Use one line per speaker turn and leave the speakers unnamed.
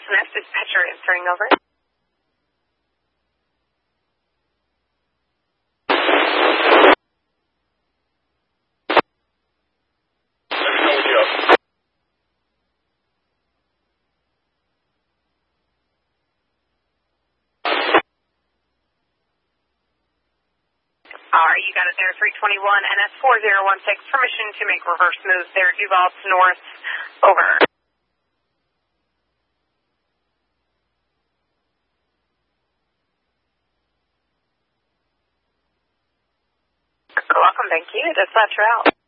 SMS dispatcher answering over. Alright, you got it there, 321 NS 4016. Permission to make reverse moves there, Duval to north. Over. You're welcome, thank you. Dispatcher out.